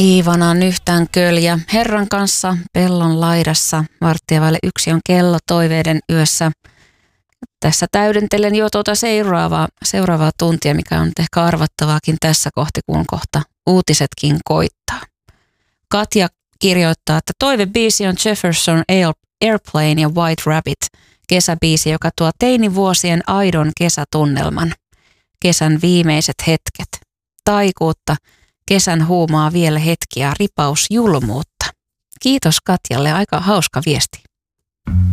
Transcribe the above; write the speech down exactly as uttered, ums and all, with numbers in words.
Iivana nyhtään köljä Herran kanssa pellon laidassa. Varttia vaille yksi on kello toiveiden yössä. Tässä täydentelen jo tuota seuraavaa, seuraavaa tuntia, mikä on ehkä arvattavaakin tässä kohti, kun kohta uutisetkin koittaa. Katja kirjoittaa, että toivebiisi on Jefferson Airplane ja White Rabbit, kesäbiisi, joka tuo teinivuosien aidon kesätunnelman. Kesän viimeiset hetket. Taikuutta, kesän huumaa vielä hetkiä, ripaus julmuutta. Kiitos Katjalle, aika hauska viesti.